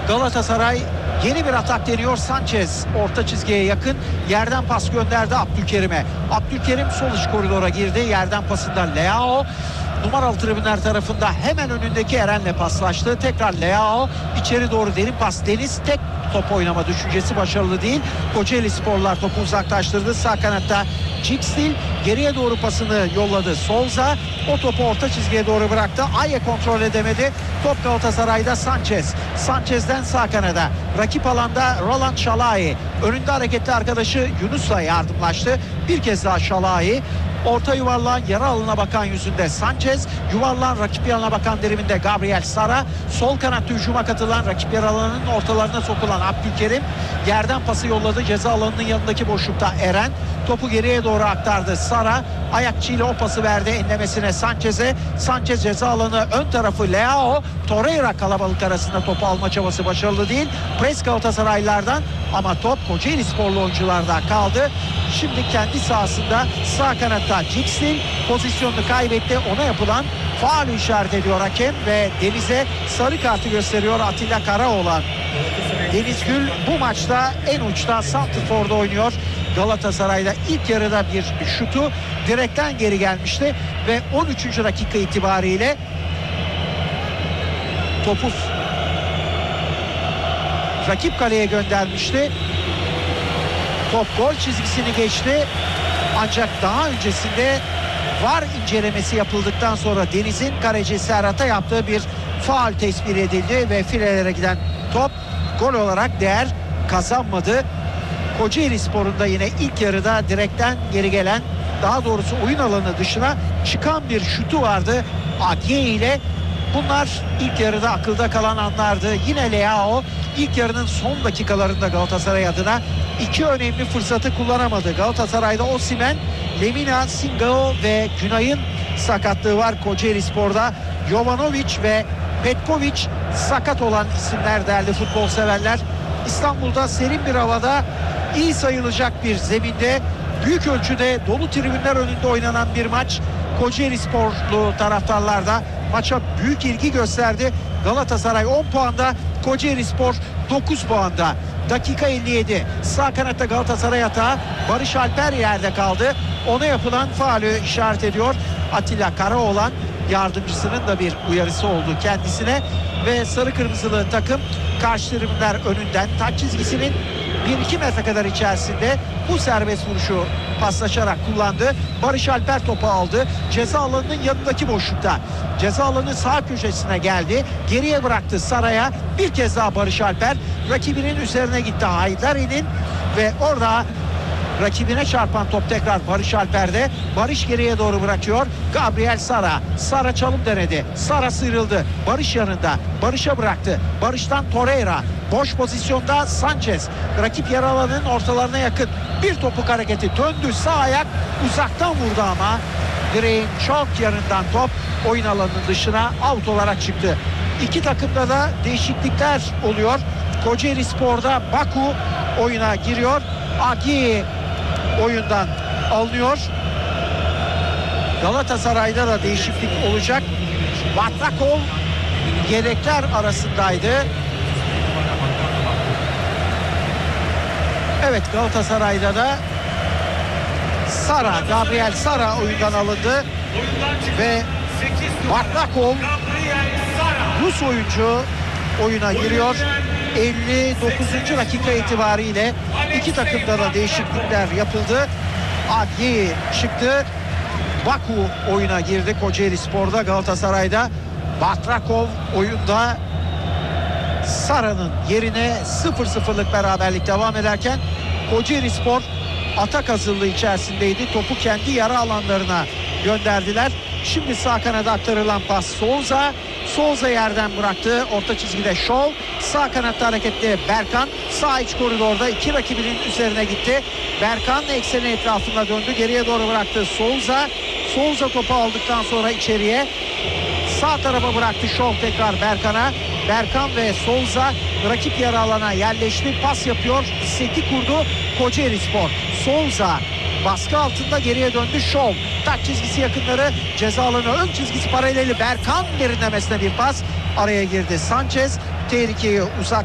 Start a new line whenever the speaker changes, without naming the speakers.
Galatasaray yeni bir atak deniyor. Sanchez orta çizgiye yakın. Yerden pas gönderdi Abdülkerim'e. Abdülkerim sol iç koridora girdi. Yerden pasında Leao. Numaralı tribünler tarafında hemen önündeki Eren'le paslaştı. Tekrar Leao. İçeri doğru derin pas. Deniz tek top oynama düşüncesi başarılı değil. Kocaeli Sporlar topu uzaklaştırdı. Sağ kanatta Cipsil geriye doğru pasını yolladı. Souza o topu orta çizgiye doğru bıraktı. Aye kontrol edemedi. Top Galatasaray'da Sanchez. Sanchez'den sağ kanada. Rakip alanda Roland Şalai. Önünde hareketli arkadaşı Yunus'la yardımlaştı. Bir kez daha Şalai. Orta yuvarlağın yarı alına bakan yüzünde Sanchez, yuvarlağın rakip yarına bakan diriminde Gabriel Sara, sol kanatta hücuma katılan rakip yarı alanının ortalarına sokulan Abdülkerim, yerden pası yolladı. Ceza alanının yanındaki boşlukta Eren topu geriye doğru aktardı. Sara ayakçıyla o pası verdi enlemesine Sanchez'e. Sanchez ceza alanı ön tarafı Leao. Torreira kalabalık arasında topu alma çabası başarılı değil. Pres Galatasaraylılardan ama top Kocaeli Sporlu oyuncularda kaldı. Şimdi kendi sahasında sağ kanatta Cipsil pozisyonunu kaybetti. Ona yapılan faul işaret ediyor hakem ve Deniz'e sarı kartı gösteriyor Atilla Karaoğlan. Deniz Gül bu maçta en uçta santrforda oynuyor. Galatasaray'da ilk yarıda bir şutu direkten geri gelmişti ve 13. dakika itibariyle topu rakip kaleye göndermişti. Top gol çizgisini geçti. Ancak daha öncesinde VAR incelemesi yapıldıktan sonra Deniz'in kaleci Serhat'a yaptığı bir faul tespit edildi ve filelere giden top gol olarak değer kazanmadı. Kocaeli Spor'un da yine ilk yarıda direkten geri gelen, daha doğrusu oyun alanı dışına çıkan bir şutu vardı Adye ile. Bunlar ilk yarıda akılda kalan anlardı. Yine Leao ilk yarının son dakikalarında Galatasaray adına iki önemli fırsatı kullanamadı. Galatasaray'da Osimhen, Lemina, Singao ve Günay'ın sakatlığı var Kocaeli Spor'da. Jovanovic ve Petkovic sakat olan isimler değerli futbol severler. İstanbul'da serin bir havada, iyi sayılacak bir zeminde, büyük ölçüde dolu tribünler önünde oynanan bir maç. Kocaeli Sporlu taraftarlar da maça büyük ilgi gösterdi. Galatasaray 10 puanda, Kocaeli Spor 9 puanda. Dakika 57. Sağ kanatta Galatasaray hata. Barış Alper yerde kaldı. Ona yapılan faulü işaret ediyor Atilla Karaoğlan. Yardımcısının da bir uyarısı oldu kendisine ve sarı kırmızılı takım karşı tribünler önünden taç çizgisinin 1-2 metre kadar içerisinde bu serbest vuruşu paslaşarak kullandı. Barış Alper topu aldı. Ceza alanının yanındaki boşlukta. Ceza alanı sağ köşesine geldi. Geriye bıraktı Sara'ya. Bir kez daha Barış Alper rakibinin üzerine gitti Haydari'nin ve orada rakibine çarpan top tekrar Barış Alper'de. Barış geriye doğru bırakıyor. Gabriel Sara. Sara çalım denedi. Sara sıyrıldı. Barış yanında. Barış'a bıraktı. Barış'tan Torreira. Boş pozisyonda Sanchez. Rakip yarı alanının ortalarına yakın. Bir topuk hareketi döndü. Sağ ayak uzaktan vurdu ama direğin çok yanından top oyun alanının dışına out olarak çıktı. İki takımda da değişiklikler oluyor. Kocaeli Spor'da Baku oyuna giriyor. Agi oyundan alınıyor. Galatasaray'da da değişiklik olacak. Batrakov yedekler arasındaydı. Evet, Galatasaray'da da Sara, Gabriel Sara oyundan alındı ve Batrakov Rus oyuncu oyuna giriyor. 59. dakika itibariyle iki takımda da değişiklikler yapıldı. Adli çıktı. Baku oyuna girdi Kocaeli Spor'da. Galatasaray'da Batrakov oyunda. Sara'nın yerine 0-0'lık beraberlik devam ederken Kocaeli Spor atak hazırlığı içerisindeydi. Topu kendi yarı alanlarına gönderdiler. Şimdi sağ kanada aktarılan pas Souza. Souza yerden bıraktı. Orta çizgide Şov. Sağ kanatta hareketli Berkan. Sağ iç koridorda iki rakibinin üzerine gitti. Berkan ekseni etrafında döndü. Geriye doğru bıraktı Souza. Souza topu aldıktan sonra içeriye. Sağ tarafa bıraktı Şov tekrar Berkan'a. Berkan ve Souza rakip yarı alana yerleşti. Pas yapıyor. Seti kurdu Kocaeli Spor. Souza baskı altında geriye döndü Şov. Taç çizgisi yakınları, ceza alanı ön çizgisi paraleli Berkan derinlemesine bir pas. Araya girdi Sanchez. Tehlikeyi uzak